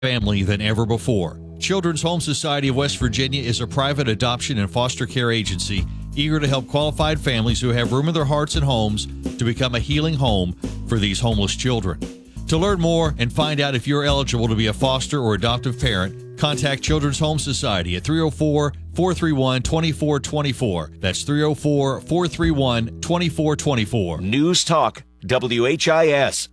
family than ever before. Children's Home Society of West Virginia is a private adoption and foster care agency eager to help qualified families who have room in their hearts and homes to become a healing home for these homeless children. To learn more and find out if you're eligible to be a foster or adoptive parent, contact Children's Home Society at 304-431-2424. That's 304-431-2424. News Talk, WHIS.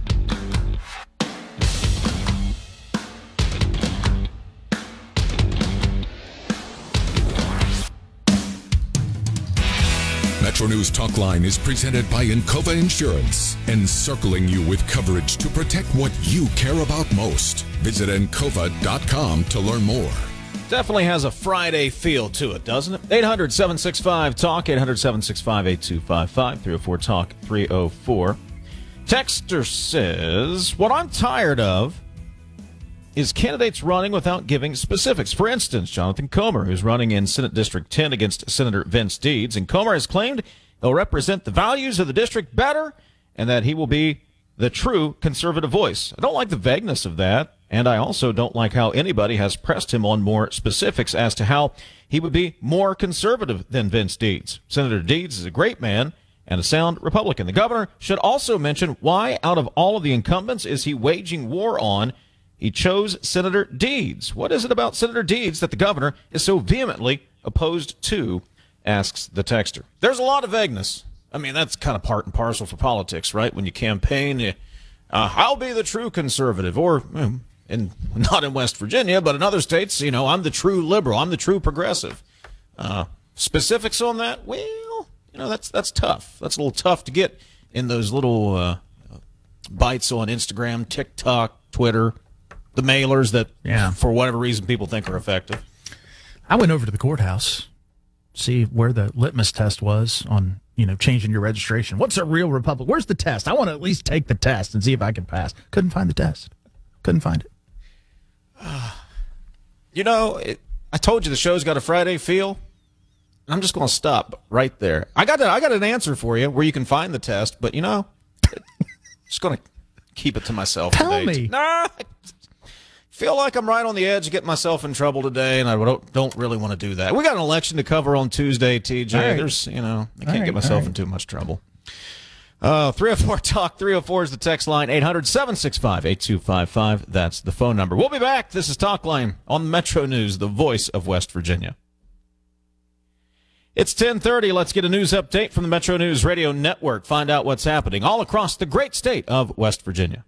Metro News Talk Line is presented by Encova Insurance, encircling you with coverage to protect what you care about most. Visit Encova.com to learn more. Definitely has a Friday feel to it, doesn't it? 800-765-TALK, 800-765-8255, 304-TALK, 304. Texter says, what I'm tired of is candidates running without giving specifics. For instance, Jonathan Comer, who's running in Senate District 10 against Senator Vince Deeds, and Comer has claimed he'll represent the values of the district better and that he will be the true conservative voice. I don't like the vagueness of that, and I also don't like how anybody has pressed him on more specifics as to how he would be more conservative than Vince Deeds. Senator Deeds is a great man and a sound Republican. The governor should also mention why, out of all of the incumbents, is he waging war on. He chose Senator Deeds. What is it about Senator Deeds that the governor is so vehemently opposed to, asks the texter. There's a lot of vagueness. I mean, that's kind of part and parcel for politics, right? When you campaign, I'll be the true conservative, or not in West Virginia, but in other states, I'm the true liberal. I'm the true progressive. Specifics on that? Well, that's tough. That's a little tough to get in those little bites on Instagram, TikTok, Twitter, the mailers that, for whatever reason, people think are effective. I went over to the courthouse, see where the litmus test was on, changing your registration. What's a real Republican? Where's the test? I want to at least take the test and see if I can pass. Couldn't find the test. Couldn't find it. I told you the show's got a Friday feel. I'm just going to stop right there. I got an answer for you where you can find the test, but just going to keep it to myself. Tell me. Nah, feel like I'm right on the edge of getting myself in trouble today, and I don't really want to do that. We got an election to cover on Tuesday, TJ. Right. There's, I can't get myself in too much trouble. 304-TALK, 304 is the text line, 800-765-8255. That's the phone number. We'll be back. This is Talk Line on Metro News, the voice of West Virginia. It's 10:30. Let's get a news update from the Metro News Radio Network. Find out what's happening all across the great state of West Virginia.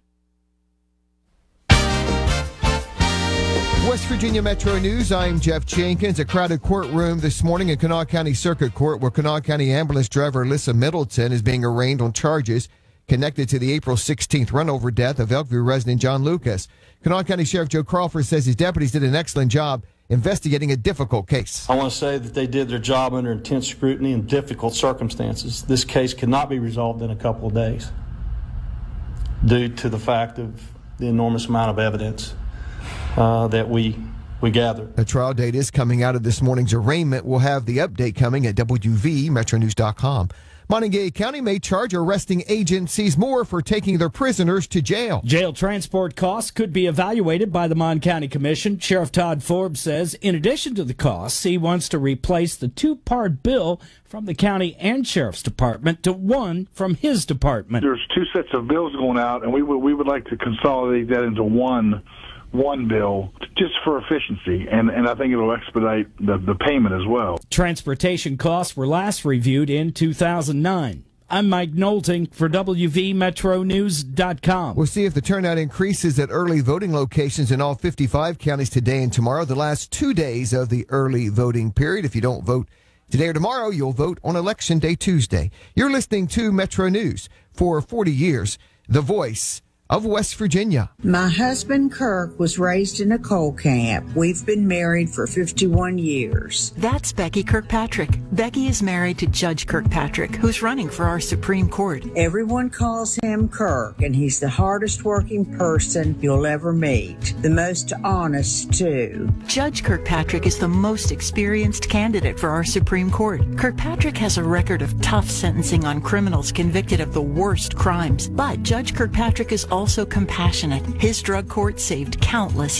West Virginia Metro News, I'm Jeff Jenkins. A crowded courtroom this morning in Kanawha County Circuit Court where Kanawha County ambulance driver Alyssa Middleton is being arraigned on charges connected to the April 16th run-over death of Elkview resident John Lucas. Kanawha County Sheriff Joe Crawford says his deputies did an excellent job investigating a difficult case. I want to say that they did their job under intense scrutiny and difficult circumstances. This case could not be resolved in a couple of days due to the fact of the enormous amount of evidence that we gathered. A trial date is coming out of this morning's arraignment. We'll have the update coming at WVMetroNews.com. Montague County may charge arresting agencies more for taking their prisoners to jail. Jail transport costs could be evaluated by the Mon County Commission. Sheriff Todd Forbes says in addition to the costs, he wants to replace the two-part bill from the county and sheriff's department to one from his department. There's two sets of bills going out, and we would like to consolidate that into one bill just for efficiency, and I think it'll expedite the payment as well. Transportation costs were last reviewed in 2009. I'm Mike Knowlton for WVMetroNews.com. We'll see if the turnout increases at early voting locations in all 55 counties today and tomorrow, the last 2 days of the early voting period. If you don't vote today or tomorrow, you'll vote on Election Day Tuesday. You're listening to Metro News. For 40 years, the voice of West Virginia. My husband, Kirk, was raised in a coal camp. We've been married for 51 years. That's Becky Kirkpatrick. Becky is married to Judge Kirkpatrick, who's running for our Supreme Court. Everyone calls him Kirk, and he's the hardest working person you'll ever meet. The most honest, too. Judge Kirkpatrick is the most experienced candidate for our Supreme Court. Kirkpatrick has a record of tough sentencing on criminals convicted of the worst crimes. But Judge Kirkpatrick is also also compassionate. His drug court saved countless